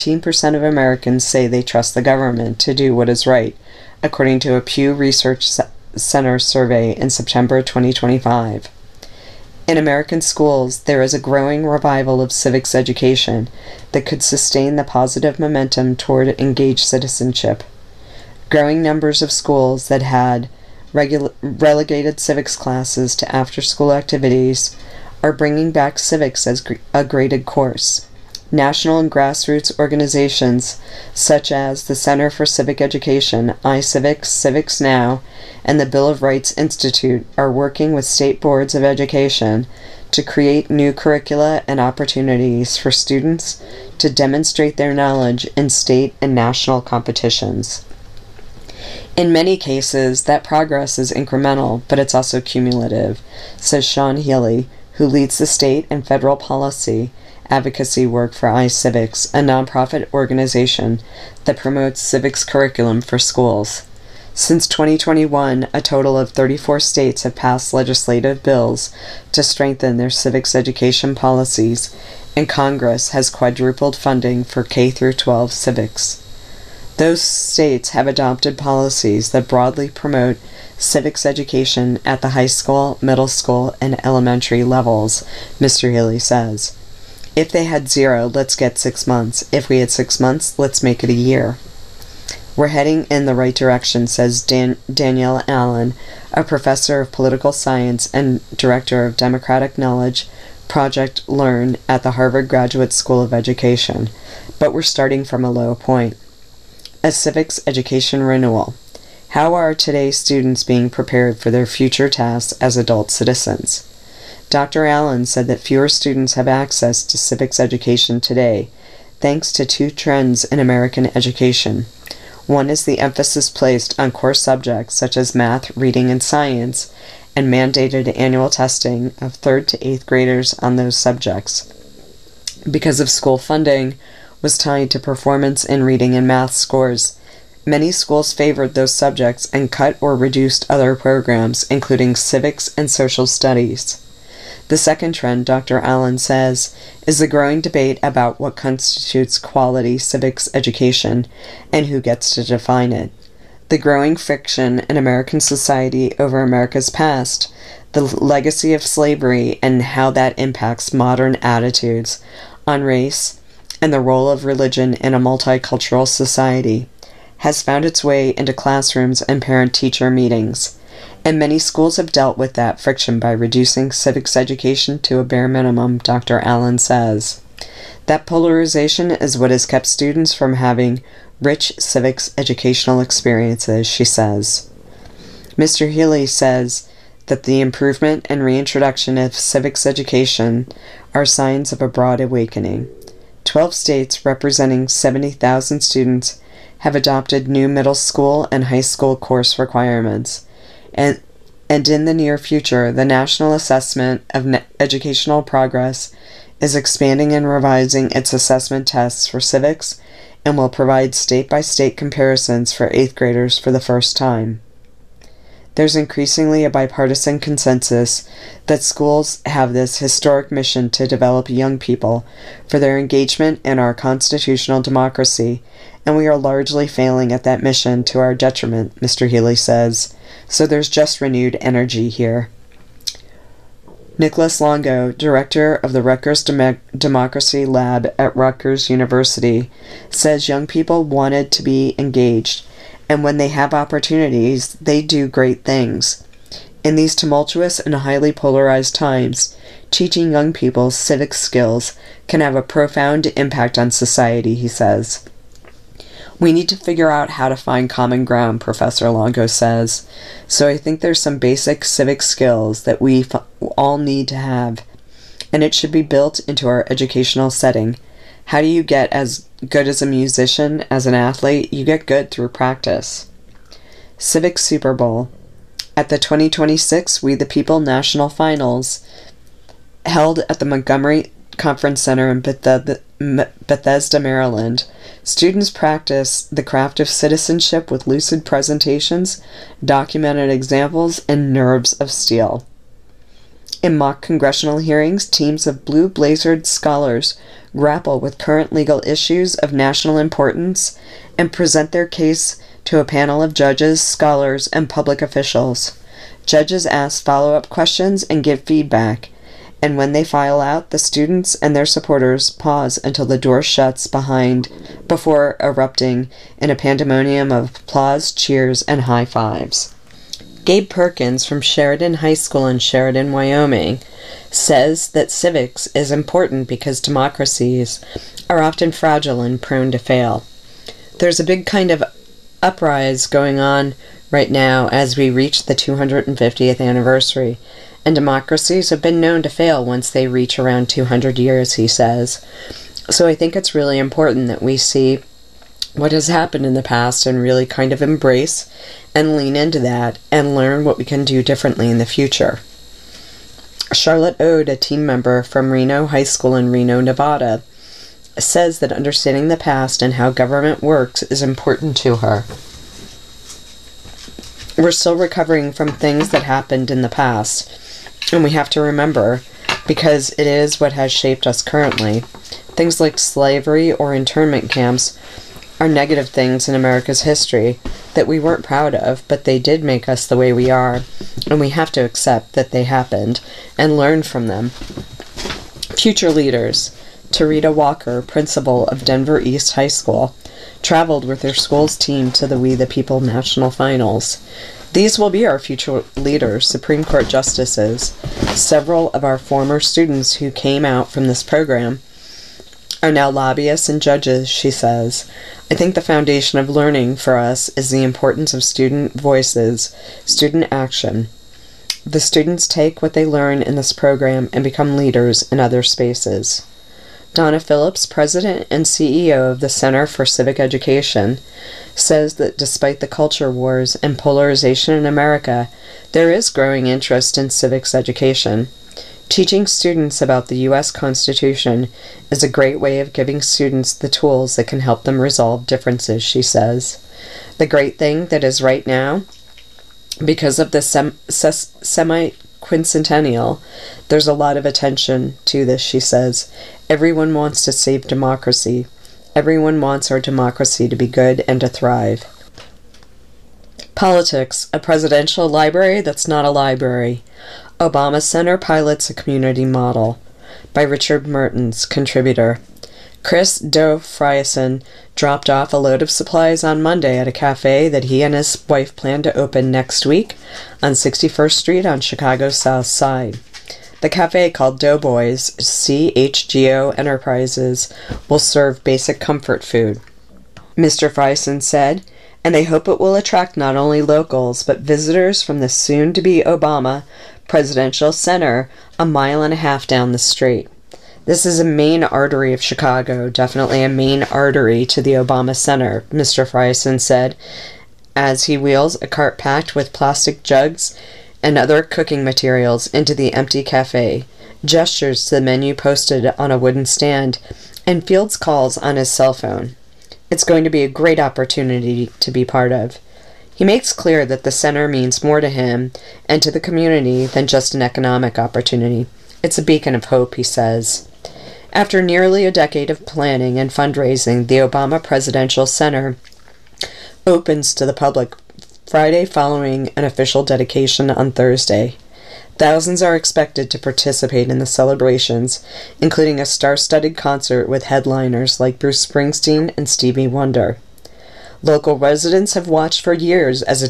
18% of Americans say they trust the government to do what is right, according to a Pew Research Center survey in September 2025. In American schools, there is a growing revival of civics education that could sustain the positive momentum toward engaged citizenship. Growing numbers of schools that had relegated civics classes to after-school activities are bringing back civics as a graded course. National and grassroots organizations such as the Center for Civic Education, iCivics, Civics Now, and the Bill of Rights Institute are working with state boards of education to create new curricula and opportunities for students to demonstrate their knowledge in state and national competitions. In many cases, that progress is incremental, but it's also cumulative, says Sean Healy, who leads the state and federal policy advocacy work for iCivics, a nonprofit organization that promotes civics curriculum for schools. Since 2021, a total of 34 states have passed legislative bills to strengthen their civics education policies, and Congress has quadrupled funding for K-12 civics. Those states have adopted policies that broadly promote civics education at the high school, middle school, and elementary levels, Mr. Healy says. If they had 0, let's get 6 months. If we had 6 months, let's make it a year. We're heading in the right direction, says Danielle Allen, a professor of political science and director of Democratic Knowledge Project Learn at the Harvard Graduate School of Education. But we're starting from a low point. A civics education renewal. How are today's students being prepared for their future tasks as adult citizens? Dr. Allen said that fewer students have access to civics education today, thanks to 2 trends in American education. One is the emphasis placed on core subjects such as math, reading, and science, and mandated annual testing of 3rd to 8th graders on those subjects. Because of school funding was tied to performance in reading and math scores, many schools favored those subjects and cut or reduced other programs, including civics and social studies. The second trend, Dr. Allen says, is the growing debate about what constitutes quality civics education and who gets to define it. The growing friction in American society over America's past, the legacy of slavery, and how that impacts modern attitudes on race and the role of religion in a multicultural society, has found its way into classrooms and parent-teacher meetings. And many schools have dealt with that friction by reducing civics education to a bare minimum, Dr. Allen says. That polarization is what has kept students from having rich civics educational experiences, she says. Mr. Healy says that the improvement and reintroduction of civics education are signs of a broad awakening. 12 states representing 70,000 students have adopted new middle school and high school course requirements. And in the near future, the National Assessment of Educational Progress is expanding and revising its assessment tests for civics and will provide state-by-state comparisons for 8th graders for the first time. There's increasingly a bipartisan consensus that schools have this historic mission to develop young people for their engagement in our constitutional democracy, and we are largely failing at that mission to our detriment, Mr. Healy says. So there's just renewed energy here. Nicholas Longo, director of the Rutgers Democracy Lab at Rutgers University, says young people wanted to be engaged, and when they have opportunities, they do great things. In these tumultuous and highly polarized times, teaching young people civic skills can have a profound impact on society, he says. We need to figure out how to find common ground, Professor Longo says. So I think there's some basic civic skills that we all need to have, and it should be built into our educational setting. How do you get as good as a musician, as an athlete? You get good through practice. Civic Super Bowl. At the 2026 We the People National Finals, held at the Montgomery Conference Center in Bethesda, Maryland, students practice the craft of citizenship with lucid presentations, documented examples, and nerves of steel. In mock congressional hearings, teams of blue-blazered scholars grapple with current legal issues of national importance and present their case to a panel of judges, scholars, and public officials. Judges ask follow-up questions and give feedback, and when they file out, the students and their supporters pause until the door shuts before erupting in a pandemonium of applause, cheers, and high fives. Gabe Perkins from Sheridan High School in Sheridan, Wyoming, says that civics is important because democracies are often fragile and prone to fail. There's a big kind of uprise going on right now as we reach the 250th anniversary, and democracies have been known to fail once they reach around 200 years, he says. So I think it's really important that we see what has happened in the past and really kind of embrace and lean into that and learn what we can do differently in the future. Charlotte Ode, a team member from Reno High School in Reno, Nevada, says that understanding the past and how government works is important to her. We're still recovering from things that happened in the past, and we have to remember, because it is what has shaped us currently. Things like slavery or internment camps are negative things in America's history that we weren't proud of, but they did make us the way we are, and we have to accept that they happened and learn from them. Future leaders. Tarita Walker, principal of Denver East High School, traveled with her school's team to the We the People National Finals. These will be our future leaders, Supreme Court justices. Several of our former students who came out from this program are now lobbyists and judges, she says. I think the foundation of learning for us is the importance of student voices, student action. The students take what they learn in this program and become leaders in other spaces. Donna Phillips, president and CEO of the Center for Civic Education, says that despite the culture wars and polarization in America, there is growing interest in civics education. Teaching students about the U.S. Constitution is a great way of giving students the tools that can help them resolve differences, she says. The great thing that is right now, because of the semi-quincentennial, there's a lot of attention to this, she says. Everyone wants to save democracy. Everyone wants our democracy to be good and to thrive. Politics, a presidential library that's not a library. Obama Center pilots a community model. By Richard Mertens, contributor. Chris Frierson dropped off a load of supplies on Monday at a cafe that he and his wife plan to open next week on 61st Street on Chicago's South Side. The cafe, called Doughboys CHGO Enterprises, will serve basic comfort food. Mr. Frierson said, and they hope it will attract not only locals, but visitors from the soon-to-be Obama Presidential Center a mile and a half down the street. This is a main artery of Chicago, definitely a main artery to the Obama Center, Mr. Frierson said, as he wheels a cart packed with plastic jugs and other cooking materials into the empty cafe, gestures to the menu posted on a wooden stand, and fields calls on his cell phone. It's going to be a great opportunity to be part of. He makes clear that the center means more to him and to the community than just an economic opportunity. It's a beacon of hope, he says. After nearly a decade of planning and fundraising, the Obama Presidential Center opens to the public Friday following an official dedication on Thursday. Thousands are expected to participate in the celebrations, including a star-studded concert with headliners like Bruce Springsteen and Stevie Wonder. Local residents have watched for years as a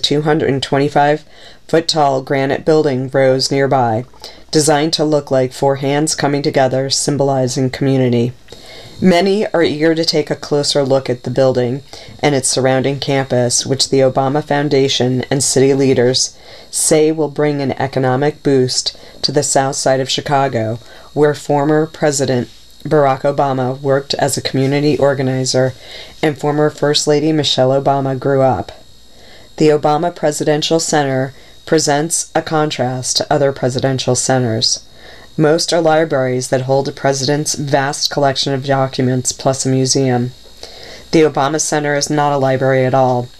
225-foot-tall granite building rose nearby, designed to look like four hands coming together, symbolizing community. Many are eager to take a closer look at the building and its surrounding campus, which the Obama Foundation and city leaders say will bring an economic boost to the south side of Chicago, where former President Barack Obama worked as a community organizer and former First Lady Michelle Obama grew up. The Obama Presidential Center presents a contrast to other presidential centers. Most are libraries that hold a president's vast collection of documents plus a museum. The Obama Center is not a library at all.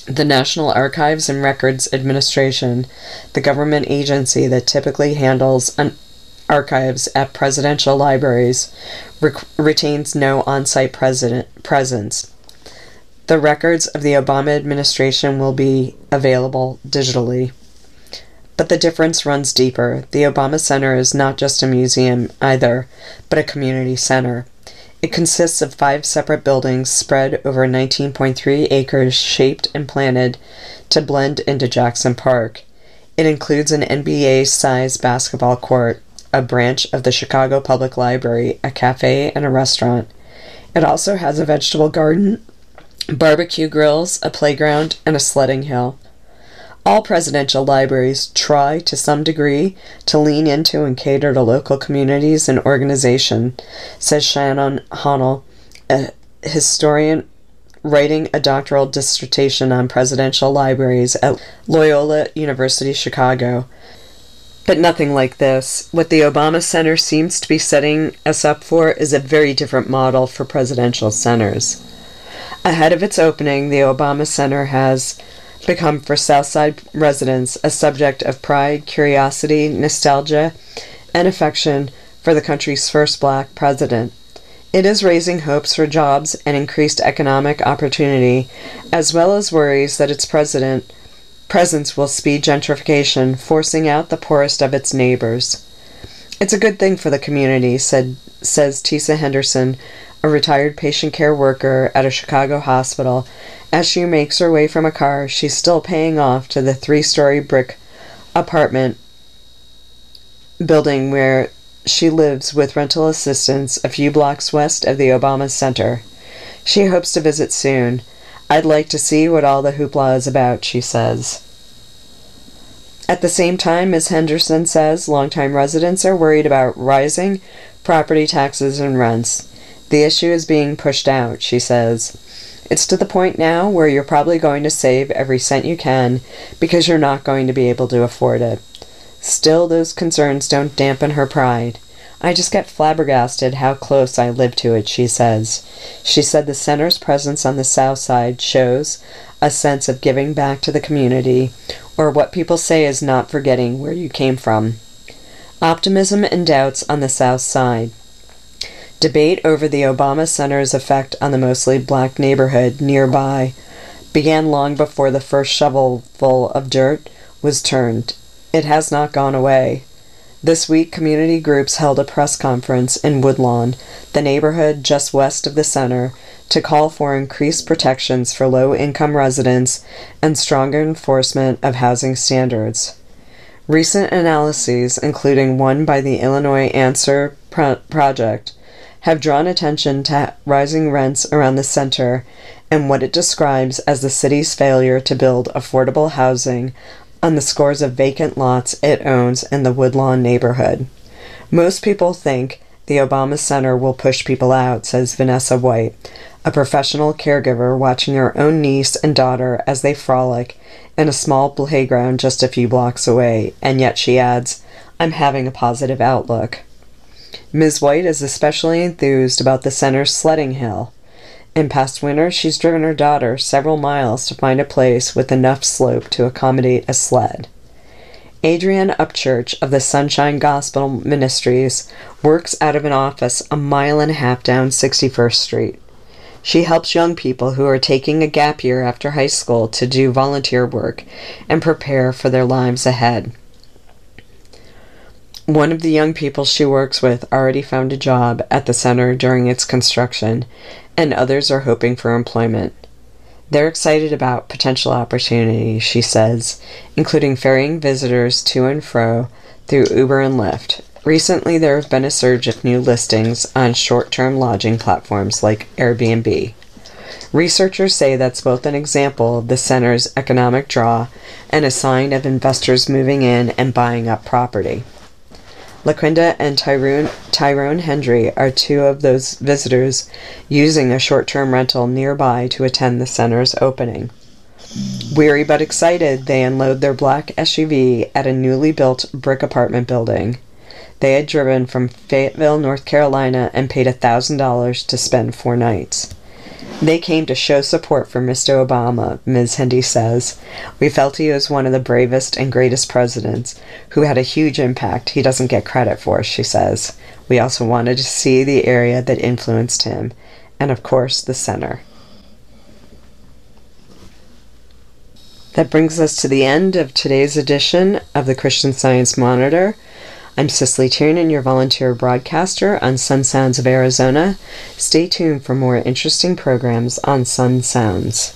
The National Archives and Records Administration, the government agency that typically handles archives at presidential libraries, retains no on-site presence. The records of the Obama administration will be available digitally. But the difference runs deeper. The Obama Center is not just a museum either, but a community center. It consists of 5 separate buildings spread over 19.3 acres, shaped and planted to blend into Jackson Park. It includes an NBA-sized basketball court, a branch of the Chicago Public Library, a cafe, and a restaurant. It also has a vegetable garden, barbecue grills, a playground, and a sledding hill. All presidential libraries try, to some degree, to lean into and cater to local communities and organizations, says Shannon Honnell, a historian writing a doctoral dissertation on presidential libraries at Loyola University Chicago. But nothing like this. What the Obama Center seems to be setting us up for is a very different model for presidential centers. Ahead of its opening, the Obama Center has become for Southside residents a subject of pride, curiosity, nostalgia, and affection for the country's first black president. It is raising hopes for jobs and increased economic opportunity, as well as worries that its presence will speed gentrification, forcing out the poorest of its neighbors. It's a good thing for the community, says Tisa Henderson, a retired patient care worker at a Chicago hospital. As she makes her way from a car, she's still paying off to the 3-story brick apartment building where she lives with rental assistance a few blocks west of the Obama Center. She hopes to visit soon. I'd like to see what all the hoopla is about, she says. At the same time, Ms. Henderson says longtime residents are worried about rising property taxes and rents. The issue is being pushed out, she says. It's to the point now where you're probably going to save every cent you can because you're not going to be able to afford it. Still, those concerns don't dampen her pride. I just get flabbergasted how close I live to it, she says. She said the center's presence on the South Side shows a sense of giving back to the community, or what people say is not forgetting where you came from. Optimism and doubts on the South Side. Debate over the Obama Center's effect on the mostly black neighborhood nearby began long before the first shovelful of dirt was turned. It has not gone away. This week, community groups held a press conference in Woodlawn, the neighborhood just west of the center, to call for increased protections for low-income residents and stronger enforcement of housing standards. Recent analyses, including one by the Illinois Answer Project, have drawn attention to rising rents around the center and what it describes as the city's failure to build affordable housing on the scores of vacant lots it owns in the Woodlawn neighborhood. Most people think the Obama Center will push people out, says Vanessa White, a professional caregiver watching her own niece and daughter as they frolic in a small playground just a few blocks away, and yet she adds, I'm having a positive outlook. Ms. White is especially enthused about the center's sledding hill. In past winters, she's driven her daughter several miles to find a place with enough slope to accommodate a sled. Adrienne Upchurch of the Sunshine Gospel Ministries works out of an office a mile and a half down 61st Street. She helps young people who are taking a gap year after high school to do volunteer work and prepare for their lives ahead. One of the young people she works with already found a job at the center during its construction, and others are hoping for employment. They're excited about potential opportunities, she says, including ferrying visitors to and fro through Uber and Lyft. Recently, there have been a surge of new listings on short-term lodging platforms like Airbnb. Researchers say that's both an example of the center's economic draw and a sign of investors moving in and buying up property. LaQuinda and Tyrone Hendry are 2 of those visitors using a short-term rental nearby to attend the center's opening. Weary but excited, they unload their black SUV at a newly built brick apartment building. They had driven from Fayetteville, North Carolina, and paid $1,000 to spend 4 nights. They came to show support for Mr. Obama, Ms. Hindi says. We felt he was one of the bravest and greatest presidents who had a huge impact he doesn't get credit for, she says. We also wanted to see the area that influenced him, and of course the center. That brings us to the end of today's edition of the Christian Science Monitor. I'm Cicely Tiernan, your volunteer broadcaster on Sun Sounds of Arizona. Stay tuned for more interesting programs on Sun Sounds.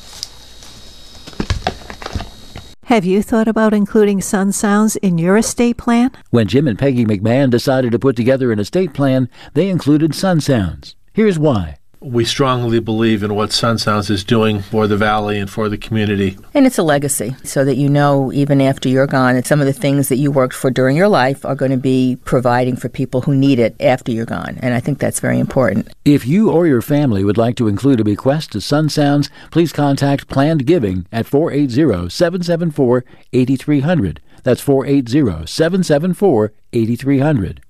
Have you thought about including Sun Sounds in your estate plan? When Jim and Peggy McMahon decided to put together an estate plan, they included Sun Sounds. Here's why. We strongly believe in what Sun Sounds is doing for the Valley and for the community. And it's a legacy, so that you know, even after you're gone, that some of the things that you worked for during your life are going to be providing for people who need it after you're gone. And I think that's very important. If you or your family would like to include a bequest to Sun Sounds, please contact Planned Giving at 480-774-8300. That's 480-774-8300.